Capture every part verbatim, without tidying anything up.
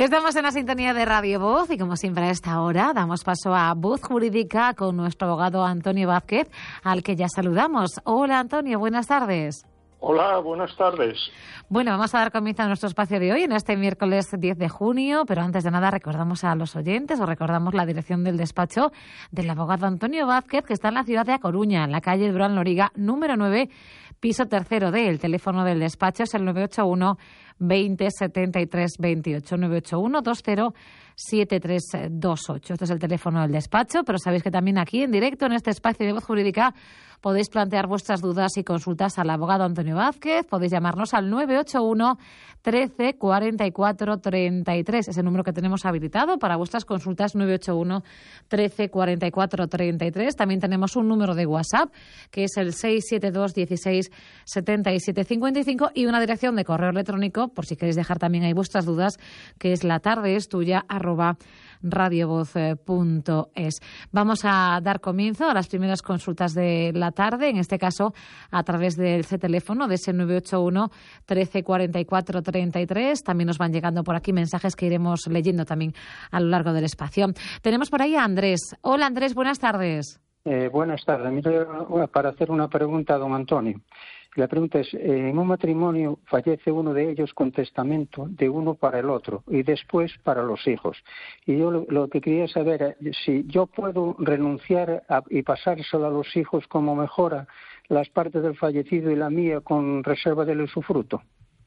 Estamos en la sintonía de Radio Voz y como siempre a esta hora damos paso a Voz Jurídica con nuestro abogado Antonio Vázquez, al que ya saludamos. Hola Antonio, buenas tardes. Hola, buenas tardes. Bueno, vamos a dar comienzo a nuestro espacio de hoy en este miércoles diez de junio, pero antes de nada recordamos a los oyentes o recordamos la dirección del despacho del abogado Antonio Vázquez, que está en la ciudad de A Coruña, en la calle Durán Loriga, número nueve, piso tercero D. El teléfono del despacho es el nueve ocho uno veinte setenta y tres veintiocho, nueve ocho uno veinte setenta y tres veintiocho. Este es el teléfono del despacho, pero sabéis que también aquí en directo en este espacio de Voz Jurídica podéis plantear vuestras dudas y consultas al abogado Antonio Vázquez. Podéis llamarnos al nueve ocho uno trece cuarenta y cuatro treinta y tres. Es el número que tenemos habilitado para vuestras consultas, nueve ocho uno trece cuarenta y cuatro treinta y tres. También tenemos un número de WhatsApp, que es el seis siete dos dieciséis setenta y siete cincuenta y cinco, y una dirección de correo electrónico, por si queréis dejar también ahí vuestras dudas, que es la tarde es tuya arroba radiovoz punto es. Vamos a dar comienzo a las primeras consultas de la tarde, en este caso a través del ese teléfono de ese nueve ocho uno trece cuarenta y cuatro treinta y tres. También nos van llegando por aquí mensajes que iremos leyendo también a lo largo del espacio. Tenemos por ahí a Andrés. Hola Andrés, buenas tardes. Eh, buenas tardes. Mira, para hacer una pregunta a don Antonio. La pregunta es, eh, en un matrimonio fallece uno de ellos con testamento de uno para el otro y después para los hijos. Y yo lo, lo que quería saber es si yo puedo renunciar a, y pasárselo a los hijos como mejora las partes del fallecido y la mía con reserva del usufructo.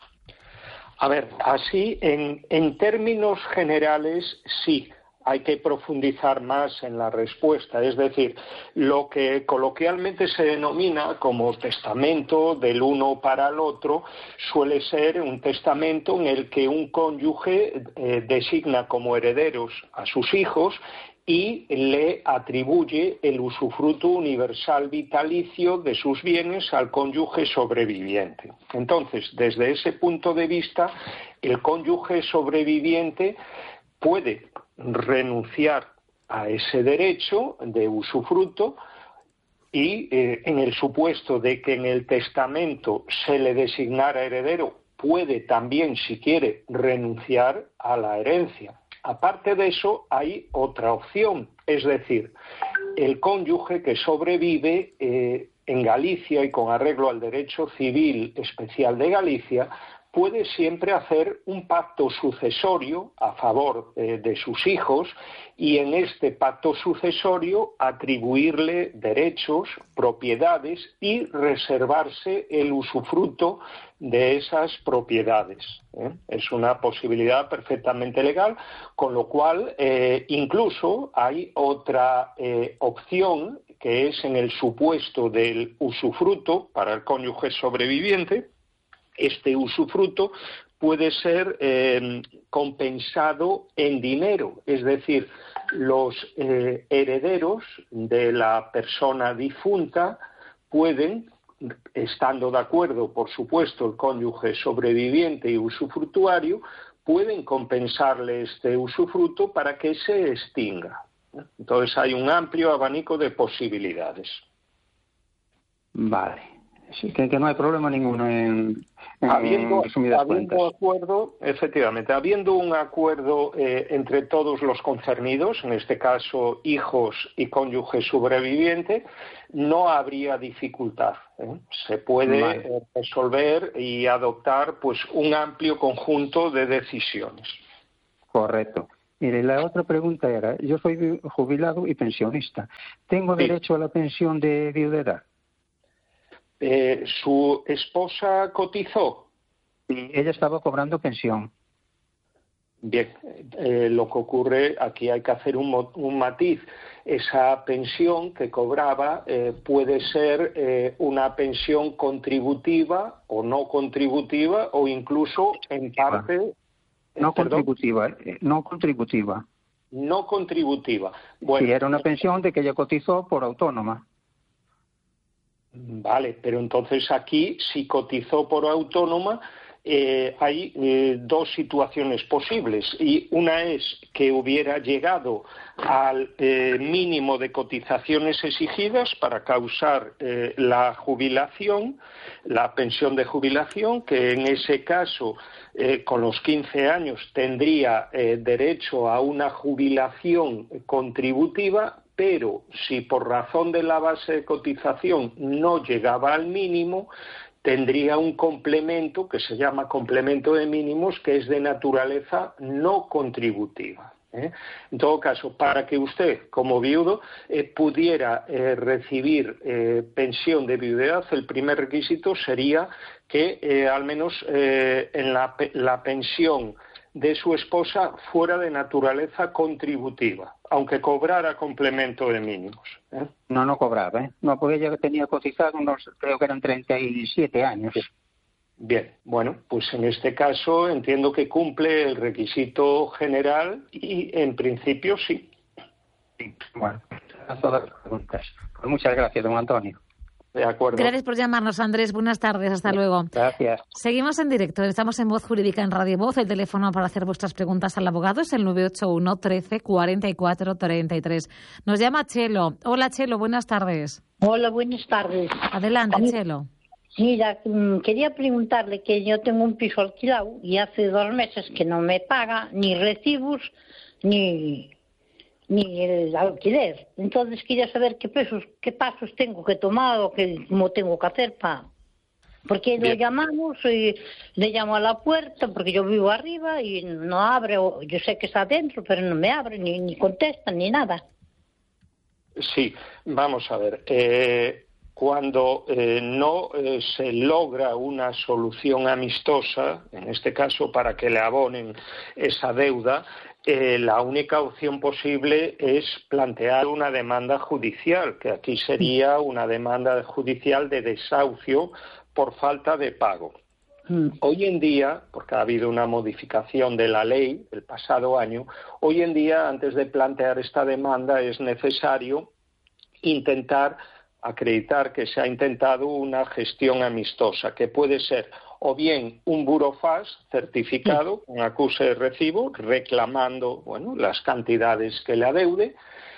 A ver, así, en, en términos generales, sí. Hay que profundizar más en la respuesta, es decir, lo que coloquialmente se denomina como testamento del uno para el otro suele ser un testamento en el que un cónyuge eh, designa como herederos a sus hijos y le atribuye el usufructo universal vitalicio de sus bienes al cónyuge sobreviviente. Entonces, desde ese punto de vista, el cónyuge sobreviviente puede renunciar a ese derecho de usufructo y eh, en el supuesto de que en el testamento se le designara heredero, puede también, si quiere, renunciar a la herencia. Aparte de eso, hay otra opción, es decir, el cónyuge que sobrevive eh, en Galicia y con arreglo al derecho civil especial de Galicia, puede siempre hacer un pacto sucesorio a favor eh, de sus hijos y en este pacto sucesorio atribuirle derechos, propiedades y reservarse el usufructo de esas propiedades. ¿eh? Es una posibilidad perfectamente legal, con lo cual eh, incluso hay otra eh, opción que es en el supuesto del usufructo para el cónyuge sobreviviente. Este usufructo puede ser eh, compensado en dinero, es decir, los eh, herederos de la persona difunta pueden, estando de acuerdo, por supuesto, el cónyuge sobreviviente y usufructuario, pueden compensarle este usufructo para que se extinga. Entonces hay un amplio abanico de posibilidades. Vale. Sí, que, que no hay problema ninguno en, en habiendo, resumidas habiendo cuentas. acuerdo, efectivamente, habiendo un acuerdo eh, entre todos los concernidos, en este caso hijos y cónyuge sobreviviente, no habría dificultad. ¿eh? Se puede vale. eh, resolver y adoptar pues un amplio conjunto de decisiones. Correcto. Mire, la otra pregunta era, yo soy jubilado y pensionista. ¿Tengo sí. derecho a la pensión de viudedad? Eh, ¿Su esposa cotizó? Sí, ella estaba cobrando pensión. Bien, eh, lo que ocurre, aquí hay que hacer un, un matiz. Esa pensión que cobraba eh, puede ser eh, una pensión contributiva o no contributiva o incluso en parte... No contributiva, eh, no contributiva. No contributiva. Bueno, sí, era una pensión de que ella cotizó por autónoma. Vale, pero entonces aquí, si cotizó por autónoma, eh, hay eh, dos situaciones posibles, y una es que hubiera llegado al eh, mínimo de cotizaciones exigidas para causar eh, la jubilación, la pensión de jubilación, que en ese caso, eh, con los quince años, tendría eh, derecho a una jubilación contributiva, pero si por razón de la base de cotización no llegaba al mínimo, tendría un complemento que se llama complemento de mínimos, que es de naturaleza no contributiva. ¿eh? En todo caso, para que usted, como viudo, eh, pudiera eh, recibir eh, pensión de viudedad, el primer requisito sería que eh, al menos eh, en la, la pensión de su esposa fuera de naturaleza contributiva, aunque cobrara complemento de mínimos. ¿eh? No, no cobraba, ¿eh? No, porque ella tenía cotizado unos, creo que eran treinta y siete años. Bien, bueno, pues en este caso entiendo que cumple el requisito general y en principio sí. Sí, bueno, a todas las preguntas. Pues muchas gracias, don Antonio. De acuerdo. Gracias por llamarnos, Andrés. Buenas tardes. Hasta luego. Gracias. Seguimos en directo. Estamos en Voz Jurídica en Radio Voz. El teléfono para hacer vuestras preguntas al abogado es el nueve ocho uno, trece, cuarenta y cuatro, treinta y tres. Nos llama Chelo. Hola, Chelo. Buenas tardes. Hola, buenas tardes. Adelante, mí, Chelo. Mira, quería preguntarle que yo tengo un piso alquilado y hace dos meses que no me paga ni recibos ni... ni el alquiler. Entonces quería saber qué pasos, qué pasos tengo que tomar o qué, cómo tengo que hacer para... Porque le llamamos y le llamo a la puerta porque yo vivo arriba y no abre, o yo sé que está adentro, pero no me abre, ni, ni contesta, ni nada. Sí, vamos a ver. Eh, cuando eh, no eh, se logra una solución amistosa, en este caso para que le abonen esa deuda, Eh, la única opción posible es plantear una demanda judicial, que aquí sería una demanda judicial de desahucio por falta de pago. Mm. Hoy en día, porque ha habido una modificación de la ley el pasado año, hoy en día, antes de plantear esta demanda, es necesario intentar acreditar que se ha intentado una gestión amistosa, que puede ser o bien un burofax certificado con acuse de recibo reclamando bueno las cantidades que le adeude,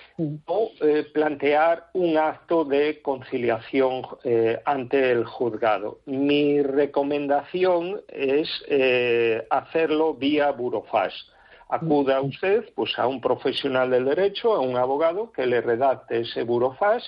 o eh, plantear un acto de conciliación eh, ante el juzgado. Mi recomendación es eh, hacerlo vía burofax. Acuda usted pues a un profesional del derecho, a un abogado que le redacte ese burofax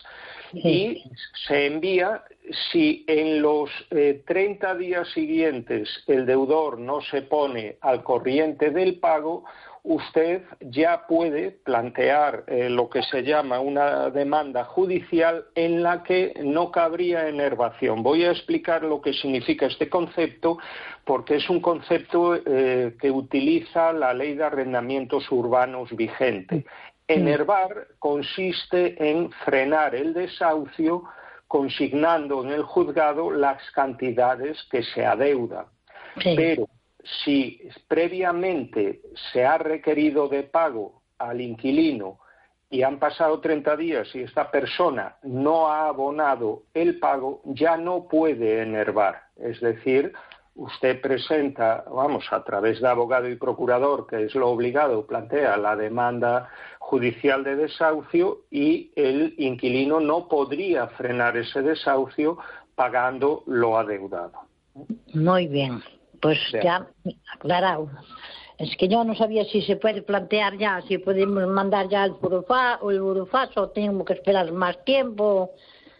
y se envía. Si en los eh, treinta días siguientes el deudor no se pone al corriente del pago, usted ya puede plantear eh, lo que se llama una demanda judicial en la que no cabría enervación. Voy a explicar lo que significa este concepto porque es un concepto eh, que utiliza la Ley de Arrendamientos Urbanos vigente. Enervar consiste en frenar el desahucio consignando en el juzgado las cantidades que se adeudan. Sí. Pero si previamente se ha requerido de pago al inquilino y han pasado treinta días y esta persona no ha abonado el pago, ya no puede enervar. Es decir, usted presenta, vamos, a través de abogado y procurador, que es lo obligado, plantea la demanda judicial de desahucio y el inquilino no podría frenar ese desahucio pagando lo adeudado. Muy bien, pues bien. Ya aclarado. Es que yo no sabía si se puede plantear ya, si podemos mandar ya el burofax o el burofax o tenemos que esperar más tiempo.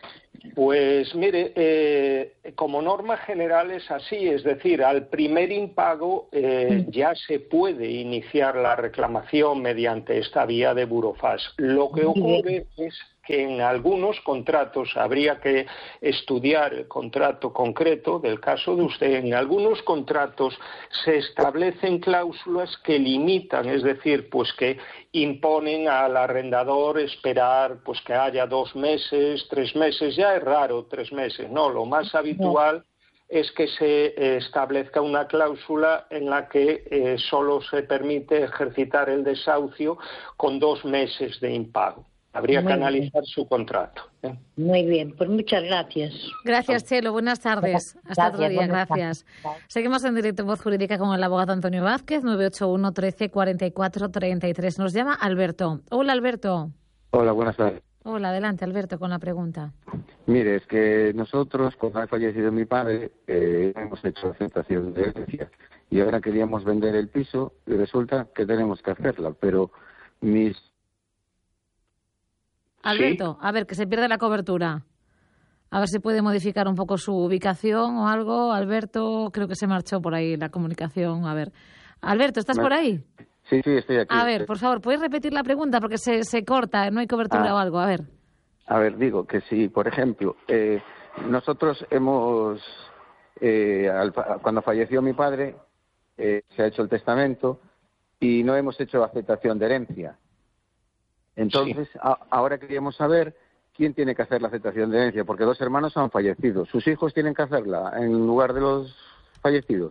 Pues mire, eh, como norma general es así, es decir, al primer impago eh, ya se puede iniciar la reclamación mediante esta vía de burofax. Lo que ocurre es que en algunos contratos habría que estudiar el contrato concreto del caso de usted. En algunos contratos se establecen cláusulas que limitan, es decir, pues que imponen al arrendador esperar pues que haya dos meses, tres meses. Ya es raro tres meses, no. Lo más habitual es que se establezca una cláusula en la que eh, solo se permite ejercitar el desahucio con dos meses de impago. ¿De Habría Muy que analizar bien. su contrato. ¿eh? Muy bien, pues muchas gracias. Gracias, Chelo. Buenas tardes. Hasta Gracias, otro día. buenas Gracias. tardes. Seguimos en directo en Voz Jurídica con el abogado Antonio Vázquez, nueve ocho uno, trece, cuarenta y cuatro, treinta y tres. Nos llama Alberto. Hola, Alberto. Hola, buenas tardes. Hola, adelante, Alberto, con la pregunta. Mire, es que nosotros, cuando ha fallecido mi padre, eh, hemos hecho aceptación de herencia y ahora queríamos vender el piso y resulta que tenemos que hacerla, pero mis... Alberto, ¿Sí? a ver, que se pierde la cobertura. A ver si puede modificar un poco su ubicación o algo. Alberto, creo que se marchó por ahí la comunicación. A ver. Alberto, ¿estás por ahí? Sí, sí, estoy aquí. A ver, por favor, ¿puedes repetir la pregunta? Porque se, se corta, no hay cobertura Ah. o algo. A ver. A ver, digo que si, por ejemplo, eh, nosotros hemos, eh, al fa- cuando falleció mi padre, eh, se ha hecho el testamento y no hemos hecho aceptación de herencia. Entonces, Sí. a- ahora queríamos saber quién tiene que hacer la aceptación de herencia, porque dos hermanos han fallecido. ¿Sus hijos tienen que hacerla en lugar de los fallecidos?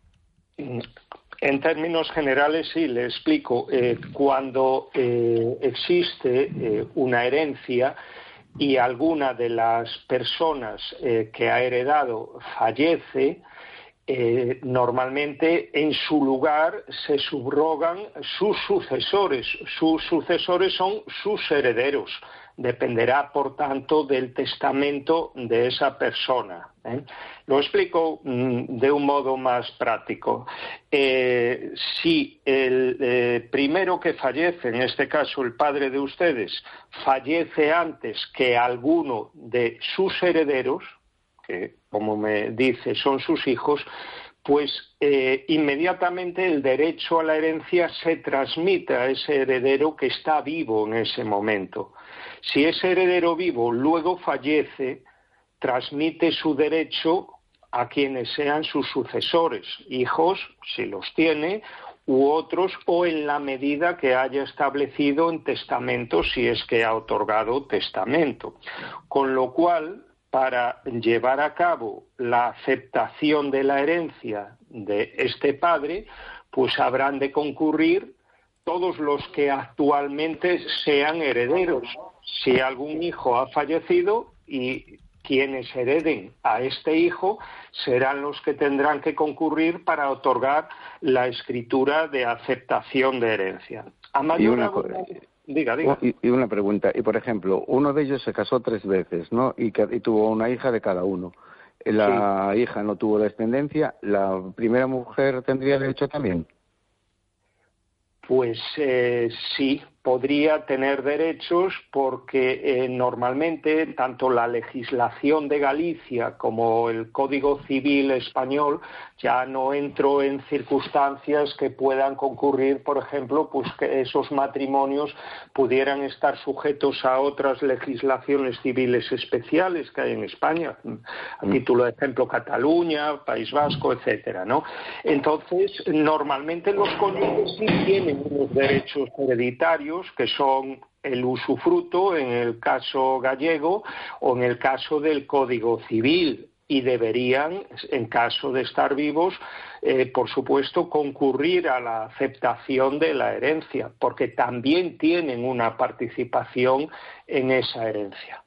En términos generales, sí, le explico. Eh, cuando eh, existe eh, una herencia y alguna de las personas eh, que ha heredado fallece, eh, normalmente en su lugar se subrogan sus sucesores. Sus sucesores son sus herederos. Dependerá, por tanto, del testamento de esa persona. ¿eh? Lo explico mm, de un modo más práctico. Eh, si el eh, primero que fallece, en este caso el padre de ustedes, fallece antes que alguno de sus herederos, que como me dice son sus hijos, pues eh, inmediatamente el derecho a la herencia se transmite a ese heredero que está vivo en ese momento. Si ese heredero vivo luego fallece, transmite su derecho a quienes sean sus sucesores, hijos, si los tiene, u otros, o en la medida que haya establecido en testamento, si es que ha otorgado testamento. Con lo cual, para llevar a cabo la aceptación de la herencia de este padre, pues habrán de concurrir todos los que actualmente sean herederos. Si algún hijo ha fallecido y quienes hereden a este hijo serán los que tendrán que concurrir para otorgar la escritura de aceptación de herencia. A mayor Y una, abundancia... Diga, diga. y, y una pregunta, y por ejemplo, uno de ellos se casó tres veces, ¿no? Y, que, y tuvo una hija de cada uno. La sí. hija no tuvo descendencia, ¿la primera mujer tendría derecho también? Pues eh, sí, podría tener derechos porque eh, normalmente tanto la legislación de Galicia como el Código Civil español, ya no entro en circunstancias que puedan concurrir, por ejemplo, pues que esos matrimonios pudieran estar sujetos a otras legislaciones civiles especiales que hay en España, a título de ejemplo Cataluña, País Vasco, etcétera, ¿no? Entonces, normalmente los cónyuges sí tienen unos derechos hereditarios que son el usufruto en el caso gallego o en el caso del Código Civil, y deberían, en caso de estar vivos, eh, por supuesto, concurrir a la aceptación de la herencia, porque también tienen una participación en esa herencia.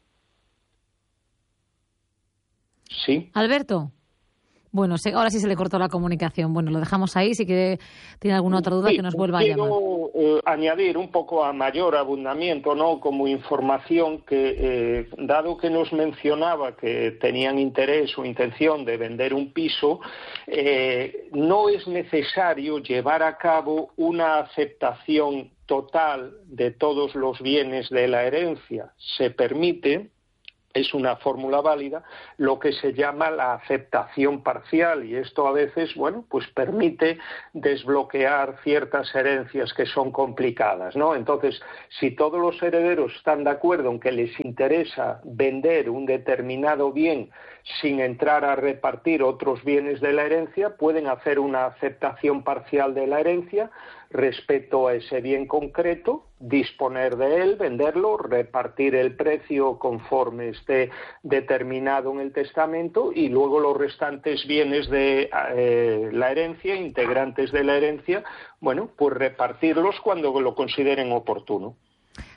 ¿Sí? Alberto. Bueno, ahora sí se le cortó la comunicación. Bueno, lo dejamos ahí. Si quiere, tiene alguna otra duda, sí, que nos vuelva a quiero, llamar. Quiero eh, añadir un poco a mayor abundamiento, ¿no? Como información que, eh, dado que nos mencionaba que tenían interés o intención de vender un piso, eh, no es necesario llevar a cabo una aceptación total de todos los bienes de la herencia. Se permite, es una fórmula válida, lo que se llama la aceptación parcial, y esto a veces, bueno, pues permite desbloquear ciertas herencias que son complicadas, ¿no? Entonces, si todos los herederos están de acuerdo en que les interesa vender un determinado bien sin entrar a repartir otros bienes de la herencia, pueden hacer una aceptación parcial de la herencia respecto a ese bien concreto, disponer de él, venderlo, repartir el precio conforme esté determinado en el testamento y luego los restantes bienes de eh, la herencia, integrantes de la herencia, bueno, pues repartirlos cuando lo consideren oportuno.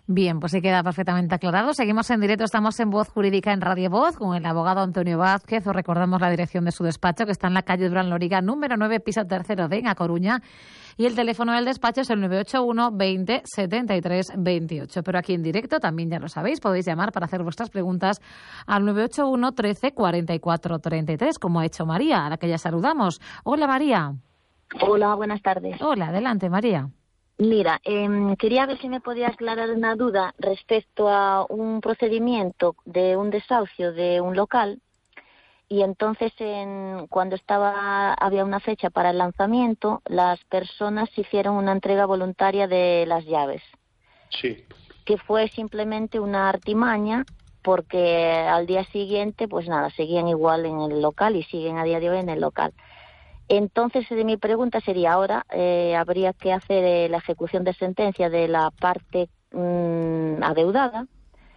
Bien, pues se queda perfectamente aclarado. Seguimos en directo, estamos en Voz Jurídica en Radio Voz con el abogado Antonio Vázquez. Os recordamos la dirección de su despacho, que está en la calle Durán Loriga, número nueve, piso tercero de A Coruña. Y el teléfono del despacho es el nueve ocho uno veinte setenta y tres veintiocho. Pero aquí en directo, también ya lo sabéis, podéis llamar para hacer vuestras preguntas al nueve ocho uno trece cuarenta y cuatro treinta y tres, como ha hecho María, a la que ya saludamos. Hola, María. Hola, buenas tardes. Hola, adelante, María. Mira, eh, quería ver si me podía aclarar una duda respecto a un procedimiento de un desahucio de un local. Y entonces, en, cuando estaba había una fecha para el lanzamiento, las personas hicieron una entrega voluntaria de las llaves. Sí. Que fue simplemente una artimaña, porque al día siguiente, pues nada, seguían igual en el local y siguen a día de hoy en el local. Entonces, eh, mi pregunta sería, ahora eh, habría que hacer eh, la ejecución de sentencia de la parte mmm, adeudada.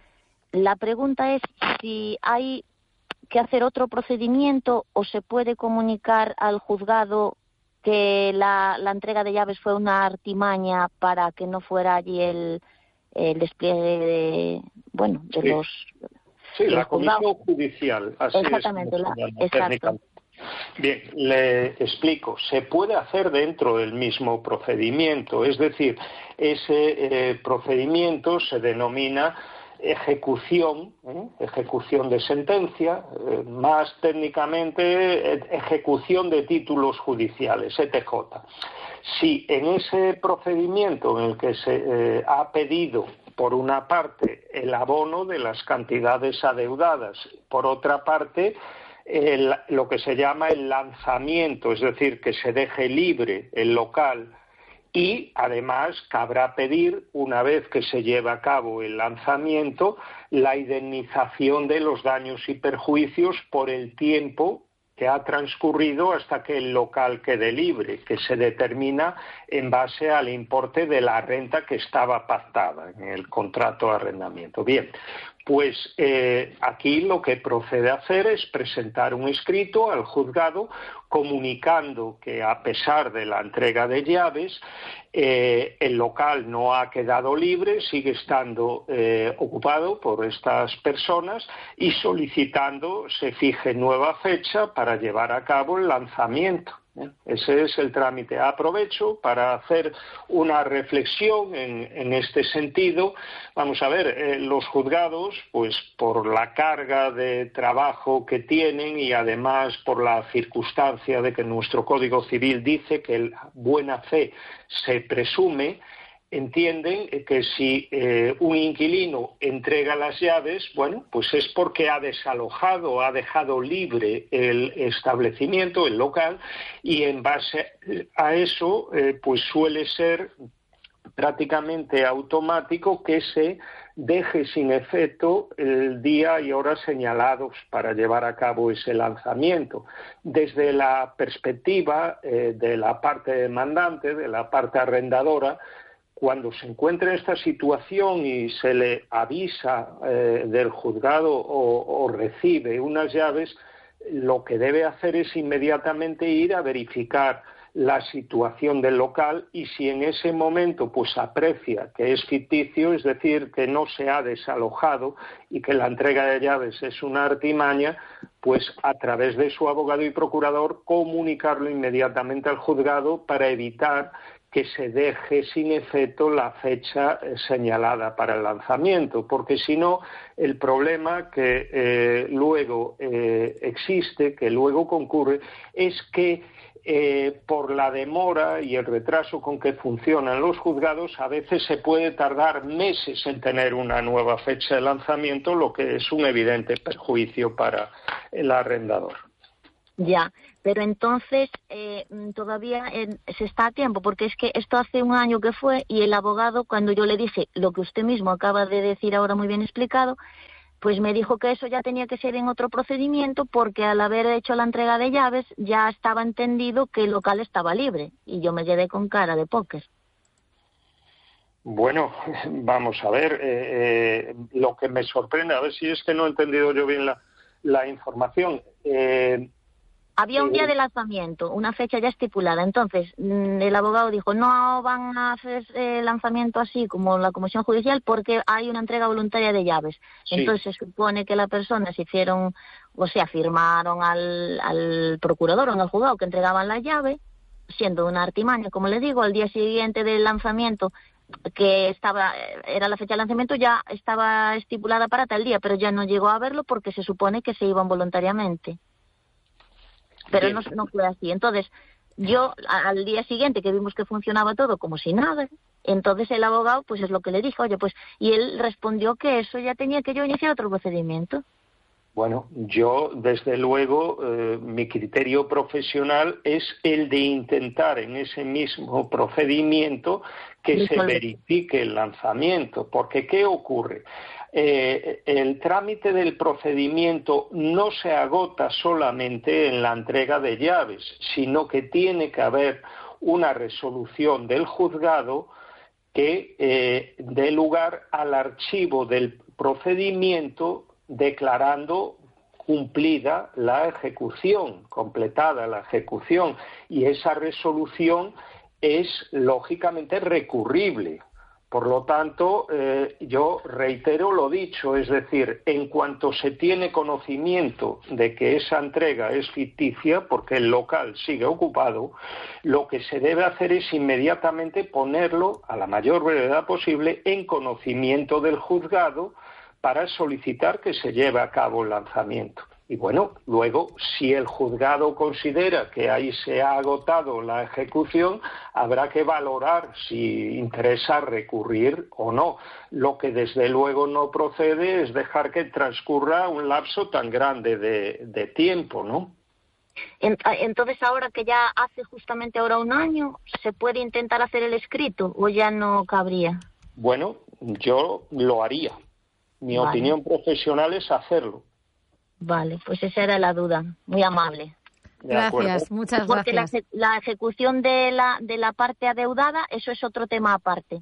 La pregunta es si hay que hacer otro procedimiento o se puede comunicar al juzgado que la, la entrega de llaves fue una artimaña para que no fuera allí el, el despliegue de, bueno, de sí. los... Sí, de la los comisión judicial. Así Exactamente, es, la, exacto. Bien, le explico. Se puede hacer dentro del mismo procedimiento, es decir, ese eh, procedimiento se denomina ejecución, ¿eh? ejecución de sentencia, eh, más técnicamente eh, ejecución de títulos judiciales, E T J. Si en ese procedimiento en el que se eh, ha pedido por una parte el abono de las cantidades adeudadas, por otra parte el, lo que se llama el lanzamiento, es decir, que se deje libre el local, y además cabrá pedir, una vez que se lleve a cabo el lanzamiento, la indemnización de los daños y perjuicios por el tiempo que ha transcurrido hasta que el local quede libre, que se determina en base al importe de la renta que estaba pactada en el contrato de arrendamiento. Bien, pues eh, aquí lo que procede a hacer es presentar un escrito al juzgado comunicando que, a pesar de la entrega de llaves, eh, el local no ha quedado libre, sigue estando eh, ocupado por estas personas, y solicitando se fije nueva fecha para llevar a cabo el lanzamiento. Ese es el trámite. Aprovecho para hacer una reflexión en, en este sentido. Vamos a ver, eh, los juzgados, pues por la carga de trabajo que tienen y además por la circunstancia de que nuestro Código Civil dice que la buena fe se presume, entienden que si eh, un inquilino entrega las llaves, bueno, pues es porque ha desalojado, ha dejado libre el establecimiento, el local, y en base a eso, eh, pues suele ser prácticamente automático que se deje sin efecto el día y hora señalados para llevar a cabo ese lanzamiento. Desde la perspectiva eh, de la parte demandante, de la parte arrendadora, cuando se encuentra en esta situación y se le avisa eh, del juzgado o, o recibe unas llaves, lo que debe hacer es inmediatamente ir a verificar la situación del local, y si en ese momento pues aprecia que es ficticio, es decir, que no se ha desalojado y que la entrega de llaves es una artimaña, pues a través de su abogado y procurador comunicarlo inmediatamente al juzgado para evitar que se deje sin efecto la fecha señalada para el lanzamiento, porque si no, el problema que eh, luego eh, existe, que luego concurre, es que eh, por la demora y el retraso con que funcionan los juzgados, a veces se puede tardar meses en tener una nueva fecha de lanzamiento, lo que es un evidente perjuicio para el arrendador. Ya, pero entonces eh, todavía eh, se está a tiempo, porque es que esto hace un año que fue, y el abogado, cuando yo le dije lo que usted mismo acaba de decir ahora muy bien explicado, pues me dijo que eso ya tenía que ser en otro procedimiento, porque al haber hecho la entrega de llaves ya estaba entendido que el local estaba libre, y yo me quedé con cara de póker. Bueno, vamos a ver, eh, eh, lo que me sorprende, a ver si es que no he entendido yo bien la, la información. Eh, había un día de lanzamiento, una fecha ya estipulada. Entonces, el abogado dijo, no van a hacer el lanzamiento así como la Comisión Judicial porque hay una entrega voluntaria de llaves. Sí. Entonces, se supone que las personas hicieron, o sea, firmaron al, al procurador o al juzgado que entregaban la llave, siendo una artimaña, como le digo, al día siguiente del lanzamiento, que estaba era la fecha de lanzamiento, ya estaba estipulada para tal día, pero ya no llegó a verlo porque se supone que se iban voluntariamente. Pero no, no fue así. Entonces, yo al día siguiente que vimos que funcionaba todo como si nada, entonces el abogado, pues es lo que le dijo, oye, pues, y él respondió que eso ya tenía que yo iniciar otro procedimiento. Bueno, yo, desde luego, eh, mi criterio profesional es el de intentar en ese mismo procedimiento que se verifique el lanzamiento, porque ¿qué ocurre? Eh, el trámite del procedimiento no se agota solamente en la entrega de llaves, sino que tiene que haber una resolución del juzgado que eh, dé lugar al archivo del procedimiento declarando cumplida la ejecución, completada la ejecución, y esa resolución es lógicamente recurrible. Por lo tanto, eh, yo reitero lo dicho, es decir, en cuanto se tiene conocimiento de que esa entrega es ficticia, porque el local sigue ocupado, lo que se debe hacer es inmediatamente ponerlo, a la mayor brevedad posible, en conocimiento del juzgado para solicitar que se lleve a cabo el lanzamiento. Y bueno, luego, si el juzgado considera que ahí se ha agotado la ejecución, habrá que valorar si interesa recurrir o no. Lo que desde luego no procede es dejar que transcurra un lapso tan grande de, de tiempo, ¿no? Entonces, ahora que ya hace justamente ahora un año, ¿se puede intentar hacer el escrito o ya no cabría? Bueno, yo lo haría. Mi vale. opinión profesional es hacerlo. Vale, pues esa era la duda. Muy amable. Gracias, muchas Porque gracias. Porque la, la ejecución de la, de la parte adeudada, eso es otro tema aparte.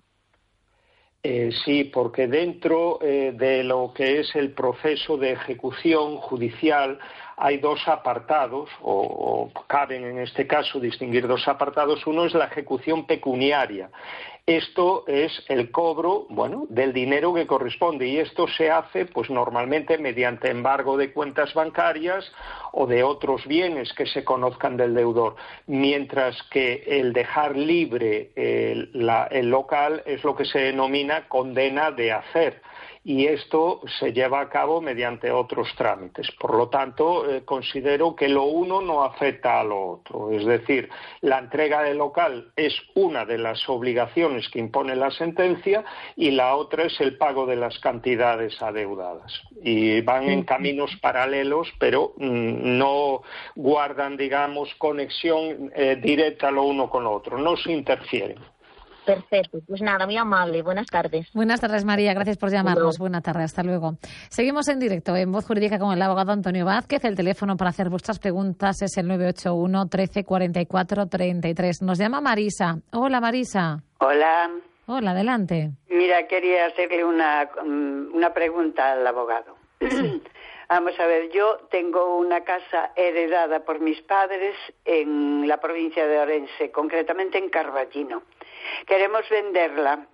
Eh, sí, porque dentro eh, de lo que es el proceso de ejecución judicial hay dos apartados, o, o caben en este caso distinguir dos apartados. Uno es la ejecución pecuniaria. Esto es el cobro, bueno, del dinero que corresponde, y esto se hace, pues normalmente mediante embargo de cuentas bancarias o de otros bienes que se conozcan del deudor, mientras que el dejar libre el, la, el local es lo que se denomina condena de hacer. Y esto se lleva a cabo mediante otros trámites. Por lo tanto, eh, considero que lo uno no afecta a lo otro. Es decir, la entrega del local es una de las obligaciones que impone la sentencia y la otra es el pago de las cantidades adeudadas. Y van en caminos paralelos, pero mmm, no guardan, digamos, conexión eh, directa lo uno con lo otro. No se interfieren. Perfecto, pues nada, muy amable. Buenas tardes. Buenas tardes, María. Gracias por llamarnos. Buenas tardes, hasta luego. Seguimos en directo en Voz Jurídica con el abogado Antonio Vázquez. El teléfono para hacer vuestras preguntas es el nueve ocho uno, trece, cuarenta y cuatro, treinta y tres. Nos llama Marisa. Hola, Marisa. Hola. Hola, adelante. Mira, quería hacerle una, una pregunta al abogado. Sí. Vamos a ver, yo tengo una casa heredada por mis padres en la provincia de Orense, concretamente en Carballino. Queremos venderla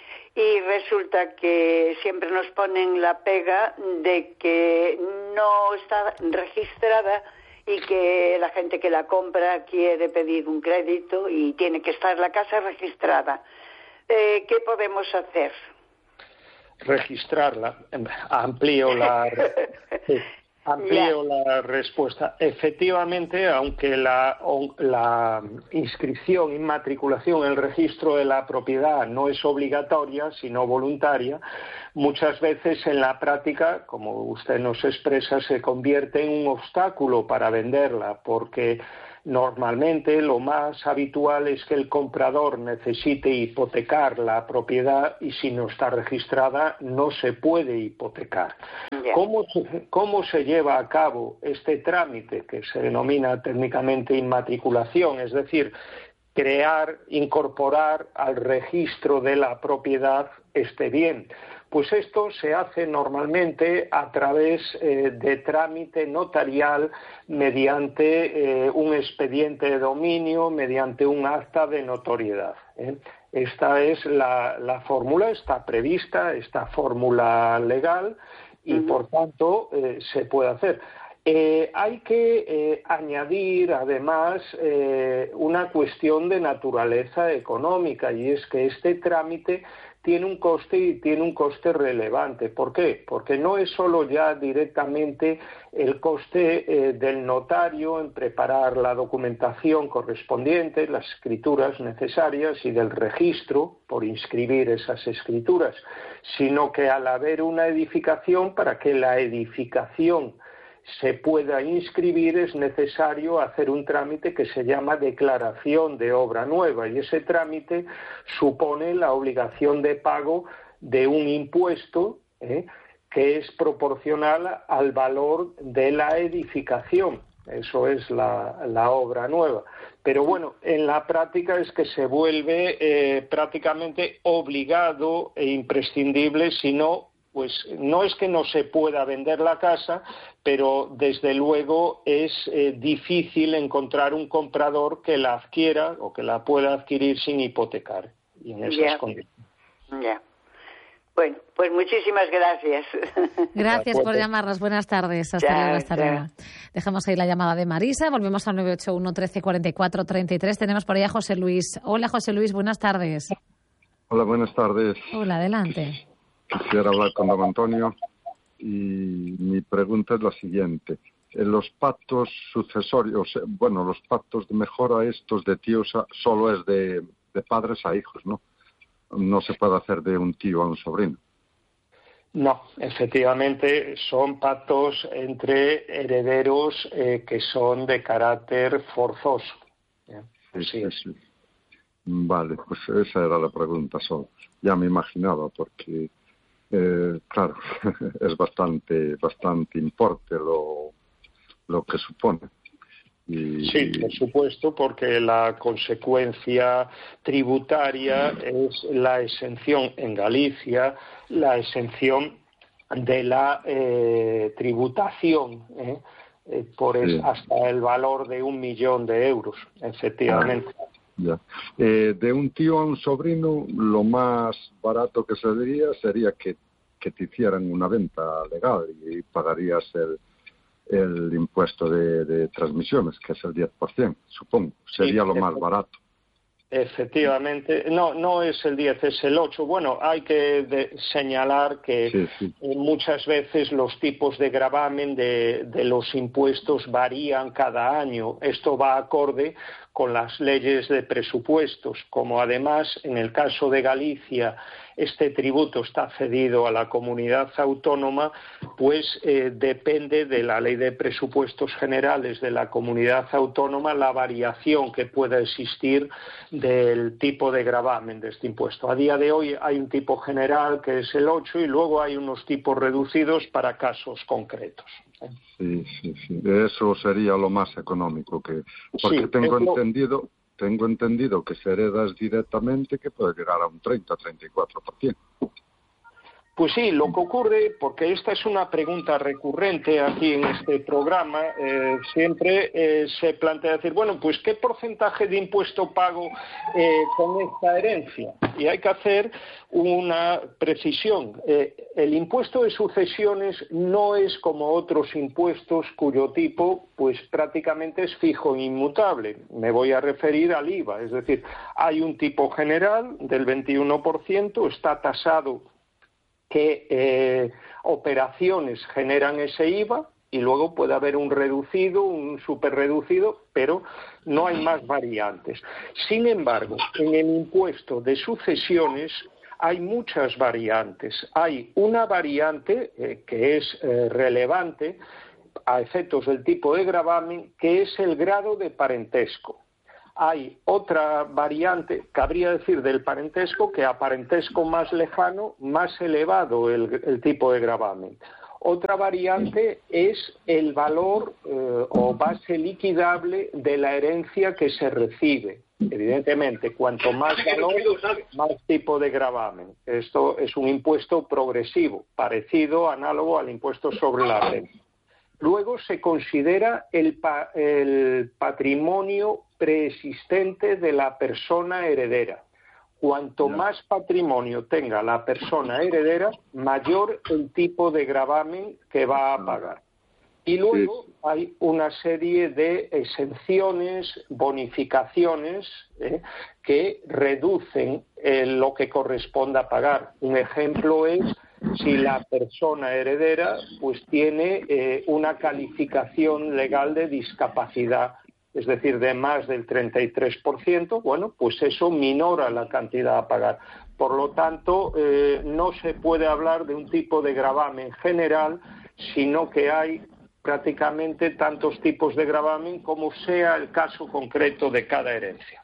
y resulta que siempre nos ponen la pega de que no está registrada y que la gente que la compra quiere pedir un crédito y tiene que estar la casa registrada. Eh, ¿Qué podemos hacer? Registrarla. Amplío la... Amplío la respuesta. Efectivamente, aunque la, la inscripción, inmatriculación en el registro de la propiedad no es obligatoria, sino voluntaria, muchas veces en la práctica, como usted nos expresa, se convierte en un obstáculo para venderla, porque normalmente lo más habitual es que el comprador necesite hipotecar la propiedad y si no está registrada no se puede hipotecar. ¿Cómo se, cómo se lleva a cabo este trámite que se denomina técnicamente inmatriculación? Es decir, crear, incorporar al registro de la propiedad este bien. Pues esto se hace normalmente a través eh, de trámite notarial mediante eh, un expediente de dominio, mediante un acta de notoriedad, ¿eh? Esta es la, la fórmula, está prevista, esta fórmula legal y uh-huh. por tanto eh, se puede hacer. Eh, hay que eh, añadir además eh, una cuestión de naturaleza económica, y es que este trámite tiene un coste y tiene un coste relevante. ¿Por qué? Porque no es solo ya directamente el coste eh, del notario en preparar la documentación correspondiente, las escrituras necesarias y del registro por inscribir esas escrituras, sino que al haber una edificación, para que la edificación se pueda inscribir es necesario hacer un trámite que se llama declaración de obra nueva, y ese trámite supone la obligación de pago de un impuesto ¿eh? que es proporcional al valor de la edificación. Eso es la, la obra nueva. Pero bueno, en la práctica es que se vuelve eh, prácticamente obligado e imprescindible, si no, pues no es que no se pueda vender la casa, pero desde luego es eh, difícil encontrar un comprador que la adquiera o que la pueda adquirir sin hipotecar y en esas yeah. condiciones. Yeah. Bueno, pues muchísimas gracias. Gracias por llamarnos. Buenas tardes. Hasta luego. Hasta luego. Dejamos ahí la llamada de Marisa. Volvemos al nueve ocho uno, trece, cuarenta y cuatro, treinta y tres. Tenemos por ahí a José Luis. Hola, José Luis. Buenas tardes. Hola, buenas tardes. Hola, adelante. Quisiera hablar con don Antonio y mi pregunta es la siguiente. En los pactos sucesorios, bueno, los pactos de mejora estos de tíos a, solo es de, de padres a hijos, ¿no? No se puede hacer de un tío a un sobrino. No, efectivamente son pactos entre herederos eh, que son de carácter forzoso. Sí, sí, sí. Vale, pues esa era la pregunta solo. Ya me imaginaba porque... Eh, claro, es bastante bastante importe lo, lo que supone. Y... Sí, por supuesto, porque la consecuencia tributaria es la exención en Galicia, la exención de la eh, tributación, ¿eh? Eh, por es, sí. hasta el valor de un millón de euros, efectivamente. Ah. Ya. Eh, de un tío a un sobrino, lo más barato que se diría sería que, que te hicieran una venta legal y pagarías el, el impuesto de, de transmisiones, que es el diez por ciento, supongo. Sería sí, lo más barato. Efectivamente, no no es el diez, es el ocho. Bueno, hay que de, señalar que sí, sí. muchas veces los tipos de gravamen de, de los impuestos varían cada año. Esto va acorde con las leyes de presupuestos, como además en el caso de Galicia este tributo está cedido a la comunidad autónoma, pues eh, depende de la ley de presupuestos generales de la comunidad autónoma la variación que pueda existir del tipo de gravamen de este impuesto. A día de hoy hay un tipo general que es el ocho y luego hay unos tipos reducidos para casos concretos. Sí, sí, sí. Eso sería lo más económico, que porque sí, tengo lo... entendido... Tengo entendido que se heredas directamente que puede llegar a un treinta a treinta y cuatro por ciento. Pues sí, lo que ocurre, porque esta es una pregunta recurrente aquí en este programa, eh, siempre eh, se plantea decir, bueno, pues ¿qué porcentaje de impuesto pago eh, con esta herencia? Y hay que hacer una precisión. Eh, el impuesto de sucesiones no es como otros impuestos cuyo tipo pues prácticamente es fijo e inmutable. Me voy a referir al I V A, es decir, hay un tipo general del veintiuno por ciento, está tasado qué eh, operaciones generan ese I V A y luego puede haber un reducido, un superreducido, pero no hay más variantes. Sin embargo, en el impuesto de sucesiones hay muchas variantes. Hay una variante eh, que es eh, relevante a efectos del tipo de gravamen, que es el grado de parentesco. Hay otra variante, cabría decir del parentesco, que a parentesco más lejano, más elevado el, el tipo de gravamen. Otra variante es el valor eh, o base liquidable de la herencia que se recibe. Evidentemente, cuanto más valor, más tipo de gravamen. Esto es un impuesto progresivo, parecido, análogo al impuesto sobre la renta. Luego se considera el, pa el patrimonio preexistente de la persona heredera. Cuanto más patrimonio tenga la persona heredera, mayor el tipo de gravamen que va a pagar. Y luego hay una serie de exenciones, bonificaciones, ¿eh? que reducen eh, lo que corresponda a pagar. Un ejemplo es si la persona heredera pues tiene eh, una calificación legal de discapacidad, es decir, de más del treinta y tres por ciento, bueno, pues eso minora la cantidad a pagar. Por lo tanto, eh, no se puede hablar de un tipo de gravamen general, sino que hay prácticamente tantos tipos de gravamen como sea el caso concreto de cada herencia.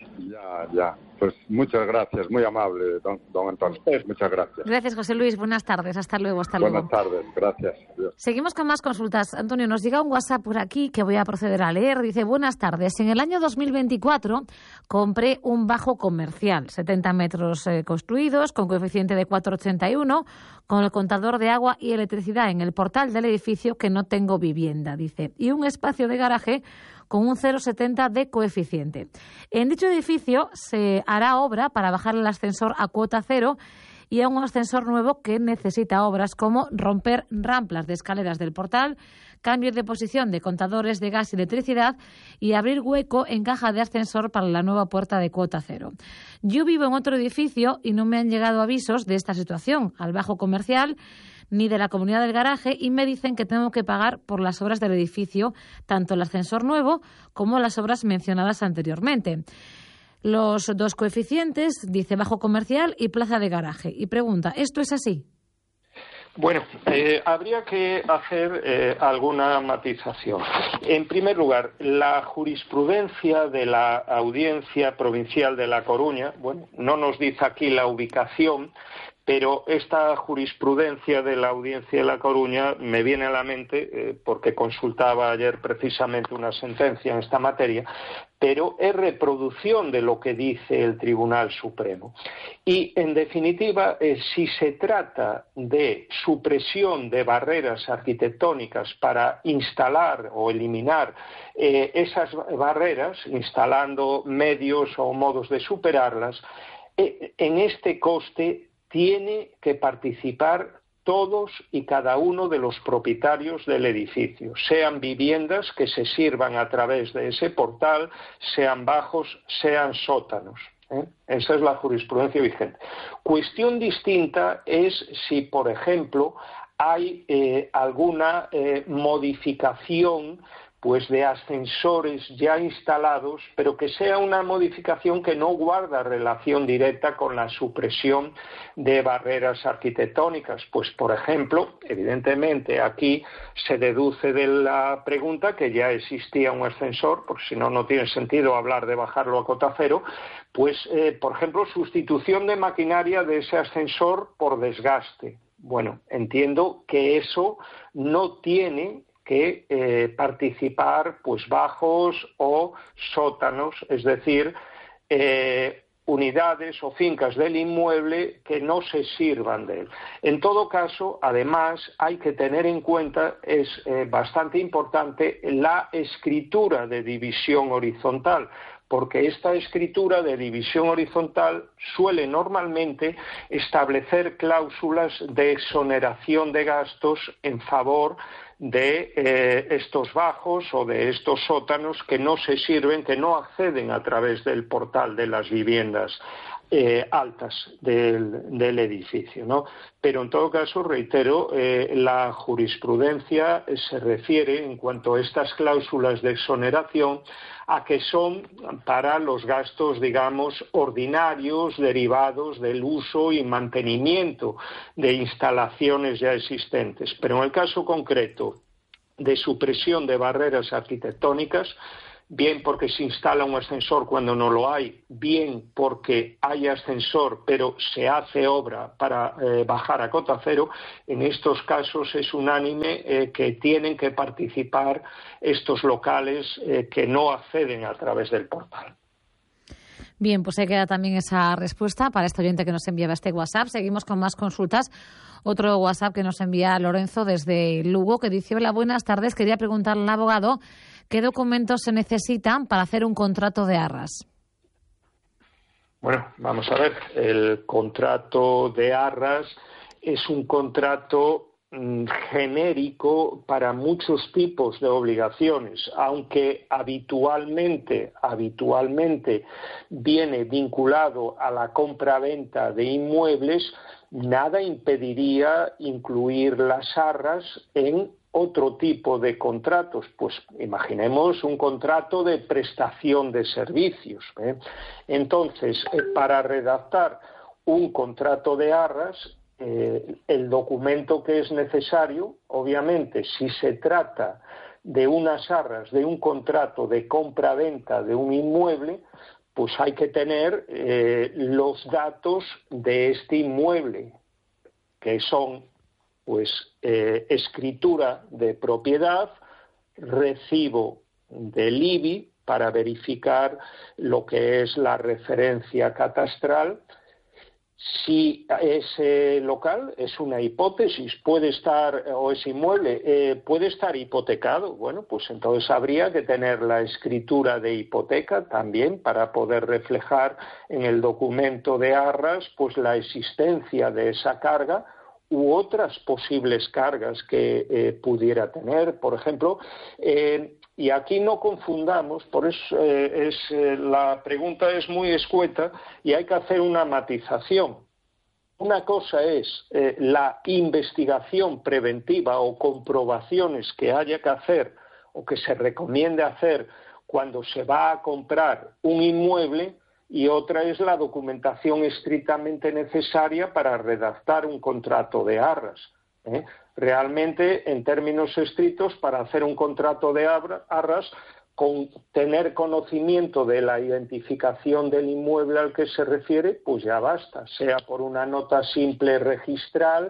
Ya, ya. Pues muchas gracias, muy amable, don, don Antonio. Muchas gracias. Gracias, José Luis. Buenas tardes. Hasta luego, hasta luego. Buenas tardes, gracias. Adiós. Seguimos con más consultas. Antonio, nos llega un WhatsApp por aquí que voy a proceder a leer. Dice, buenas tardes. En el año dos mil veinticuatro compré un bajo comercial, setenta metros eh, construidos, con coeficiente de cuatro coma ochenta y uno, con el contador de agua y electricidad en el portal del edificio, que no tengo vivienda, dice, y un espacio de garaje con un cero coma setenta de coeficiente. En dicho edificio se hará obra para bajar el ascensor a cuota cero y a un ascensor nuevo que necesita obras como romper rampas de escaleras del portal, cambios de posición de contadores de gas y electricidad y abrir hueco en caja de ascensor para la nueva puerta de cuota cero. Yo vivo en otro edificio y no me han llegado avisos de esta situación al bajo comercial ni de la comunidad del garaje, y me dicen que tengo que pagar por las obras del edificio, tanto el ascensor nuevo como las obras mencionadas anteriormente. Los dos coeficientes, dice bajo comercial y plaza de garaje. Y pregunta, ¿esto es así? Bueno, eh, habría que hacer eh, alguna matización. En primer lugar, la jurisprudencia de la Audiencia Provincial de La Coruña, bueno, no nos dice aquí la ubicación, pero esta jurisprudencia de la Audiencia de La Coruña me viene a la mente, eh, porque consultaba ayer precisamente una sentencia en esta materia, pero es reproducción de lo que dice el Tribunal Supremo. Y, en definitiva, eh, si se trata de supresión de barreras arquitectónicas para instalar o eliminar eh, esas barreras, instalando medios o modos de superarlas, eh, en este coste tiene que participar todos y cada uno de los propietarios del edificio, sean viviendas que se sirvan a través de ese portal, sean bajos, sean sótanos. ¿eh? Esa es la jurisprudencia vigente. Cuestión distinta es si, por ejemplo, hay eh, alguna eh, modificación pues de ascensores ya instalados, pero que sea una modificación que no guarda relación directa con la supresión de barreras arquitectónicas. Pues, por ejemplo, evidentemente aquí se deduce de la pregunta que ya existía un ascensor, porque si no, no tiene sentido hablar de bajarlo a cota cero, pues, eh, por ejemplo, sustitución de maquinaria de ese ascensor por desgaste. Bueno, entiendo que eso no tiene que eh, participar pues bajos o sótanos, es decir, eh, unidades o fincas del inmueble que no se sirvan de él. En todo caso, además, hay que tener en cuenta, es eh, bastante importante, la escritura de división horizontal, porque esta escritura de división horizontal suele normalmente establecer cláusulas de exoneración de gastos en favor de eh, estos bajos o de estos sótanos que no se sirven, que no acceden a través del portal de las viviendas eh, altas del, del edificio, ¿no? Pero en todo caso, reitero, eh, la jurisprudencia se refiere, en cuanto a estas cláusulas de exoneración, a que son para los gastos, digamos, ordinarios derivados del uso y mantenimiento de instalaciones ya existentes. Pero en el caso concreto de supresión de barreras arquitectónicas, bien porque se instala un ascensor cuando no lo hay, bien porque hay ascensor pero se hace obra para eh, bajar a cota cero, en estos casos es unánime eh, que tienen que participar estos locales eh, que no acceden a través del portal. Bien, pues se queda también esa respuesta para este oyente que nos enviaba este WhatsApp. Seguimos con más consultas. Otro WhatsApp que nos envía Lorenzo desde Lugo, que dice: hola, buenas tardes. Quería preguntarle al abogado qué documentos se necesitan para hacer un contrato de arras. Bueno, vamos a ver. El contrato de arras es un contrato genérico para muchos tipos de obligaciones, aunque habitualmente, habitualmente viene vinculado a la compra-venta de inmuebles, nada impediría incluir las arras en otro tipo de contratos. Pues imaginemos un contrato de prestación de servicios, ¿eh? Entonces, eh, para redactar un contrato de arras, Eh, el documento que es necesario, obviamente, si se trata de unas arras, de un contrato de compra-venta de un inmueble, pues hay que tener eh, los datos de este inmueble, que son, pues, eh, escritura de propiedad, recibo del I B I para verificar lo que es la referencia catastral. Si ese local es una hipótesis, puede estar, o ese inmueble eh, puede estar hipotecado, bueno, pues entonces habría que tener la escritura de hipoteca también para poder reflejar en el documento de arras pues la existencia de esa carga u otras posibles cargas que eh, pudiera tener. Por ejemplo, eh, y aquí no confundamos, por eso eh, es, eh, la pregunta es muy escueta y hay que hacer una matización. Una cosa es eh, la investigación preventiva o comprobaciones que haya que hacer o que se recomiende hacer cuando se va a comprar un inmueble, y otra es la documentación estrictamente necesaria para redactar un contrato de arras, ¿eh? Realmente, en términos estrictos, para hacer un contrato de arras, con tener conocimiento de la identificación del inmueble al que se refiere, pues ya basta, sea por una nota simple registral,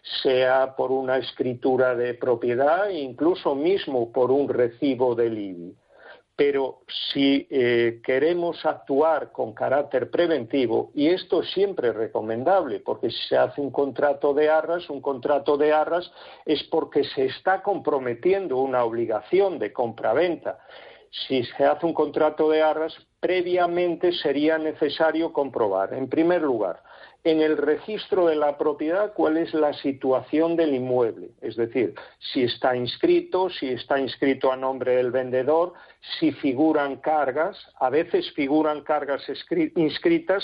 sea por una escritura de propiedad e incluso mismo por un recibo del I B I. Pero si eh, queremos actuar con carácter preventivo, y esto es siempre recomendable, porque si se hace un contrato de arras, un contrato de arras es porque se está comprometiendo una obligación de compraventa. Si se hace un contrato de arras, previamente sería necesario comprobar, en primer lugar, en el registro de la propiedad cuál es la situación del inmueble, es decir, si está inscrito, si está inscrito a nombre del vendedor, si figuran cargas, a veces figuran cargas inscritas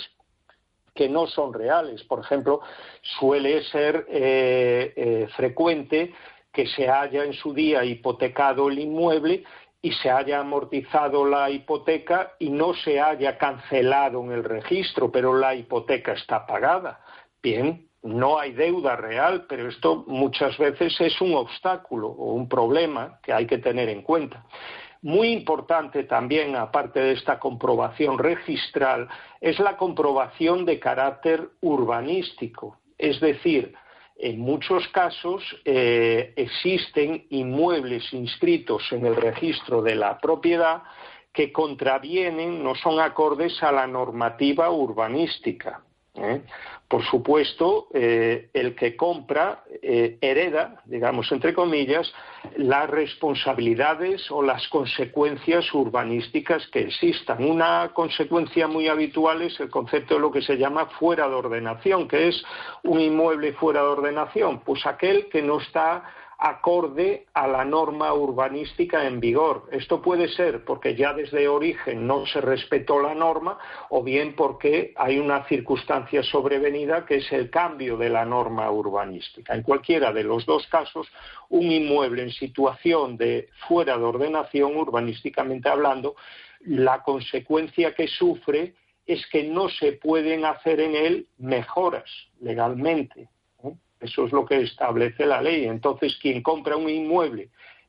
que no son reales. Por ejemplo, suele ser eh, eh, frecuente que se haya en su día hipotecado el inmueble y se haya amortizado la hipoteca y no se haya cancelado en el registro, pero la hipoteca está pagada. Bien, no hay deuda real, pero esto muchas veces es un obstáculo o un problema que hay que tener en cuenta. Muy importante también, aparte de esta comprobación registral, es la comprobación de carácter urbanístico, es decir, en muchos casos eh, existen inmuebles inscritos en el registro de la propiedad que contravienen, no son acordes a la normativa urbanística, ¿eh? Por supuesto, eh, el que compra eh, hereda, digamos entre comillas, las responsabilidades o las consecuencias urbanísticas que existan. Una consecuencia muy habitual es el concepto de lo que se llama fuera de ordenación. ¿Qué es un inmueble fuera de ordenación? Pues aquel que no está acorde a la norma urbanística en vigor. Esto puede ser porque ya desde origen no se respetó la norma, o bien porque hay una circunstancia sobrevenida que es el cambio de la norma urbanística. En cualquiera de los dos casos, un inmueble en situación de fuera de ordenación, urbanísticamente hablando, la consecuencia que sufre es que no se pueden hacer en él mejoras legalmente. Eso es lo que establece la ley. Entonces, quien compra un inmueble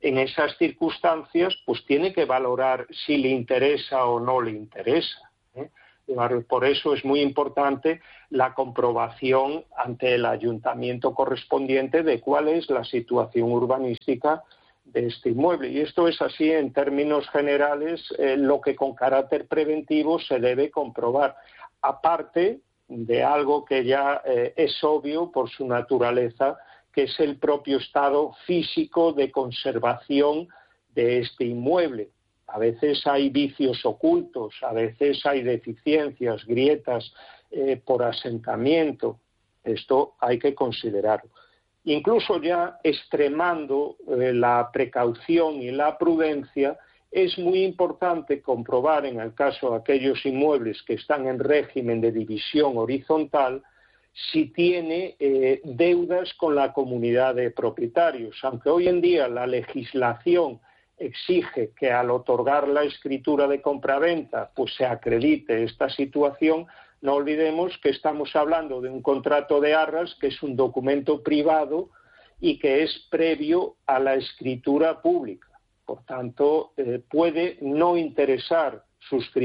en esas circunstancias, pues tiene que valorar si le interesa o no le interesa, ¿eh? Por eso es muy importante la comprobación ante el ayuntamiento correspondiente de cuál es la situación urbanística de este inmueble. Y esto es así en términos generales, eh, lo que con carácter preventivo se debe comprobar, aparte de algo que ya eh, es obvio por su naturaleza, que es el propio estado físico de conservación de este inmueble. A veces hay vicios ocultos, a veces hay deficiencias, grietas eh, por asentamiento. Esto hay que considerarlo. Incluso ya extremando eh, la precaución y la prudencia, es muy importante comprobar en el caso de aquellos inmuebles que están en régimen de división horizontal si tiene eh, deudas con la comunidad de propietarios. Aunque hoy en día la legislación exige que al otorgar la escritura de compraventa pues se acredite esta situación, no olvidemos que estamos hablando de un contrato de arras que es un documento privado y que es previo a la escritura pública. Por tanto, eh, puede no interesar suscribir